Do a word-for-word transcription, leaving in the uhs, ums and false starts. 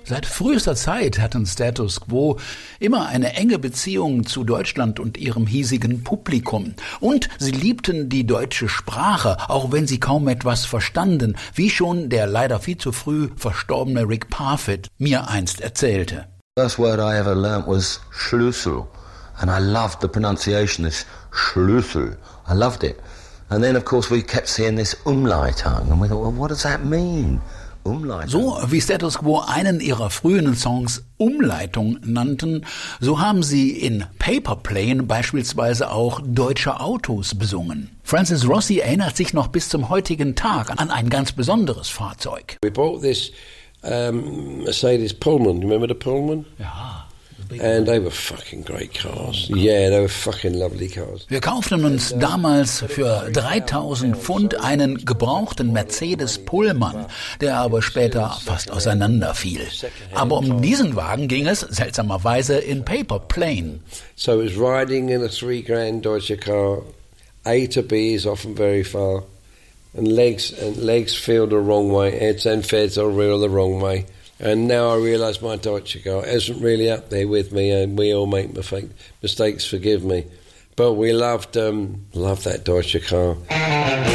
Seit frühester Zeit hatten Status Quo immer eine enge Beziehung zu Deutschland und ihrem hiesigen Publikum. Und sie liebten die deutsche Sprache, auch wenn sie kaum etwas verstanden, wie schon der leider viel zu früh verstorbene Rick Parfitt mir einst erzählte. The first word I ever learnt was Schlüssel, and I loved the pronunciation, this Schlüssel. I loved it. And then, of course, we kept seeing this Umleitung, and we thought, well, what does that mean? So wie Status Quo einen ihrer frühen Songs Umleitung nannten, so haben sie in Paper Plane beispielsweise auch deutsche Autos besungen. Francis Rossi erinnert sich noch bis zum heutigen Tag an ein ganz besonderes Fahrzeug. We bought this um, Mercedes Pullman. You remember the Pullman? Ja. And they were fucking great cars. Yeah, they were fucking lovely cars. Wir kauften uns damals für dreitausend Pfund einen gebrauchten Mercedes Pullman, der aber später fast auseinanderfiel. Aber um diesen Wagen ging es seltsamerweise in Paper Plane. So it was riding in a three grand Deutsche car. A to B is often very far. And legs and legs feel the wrong way. Heads and feds are real the wrong way. And now I realise my Deutsche car isn't really up there with me, and we all make mistakes, forgive me. But we loved, um, loved that Deutsche car.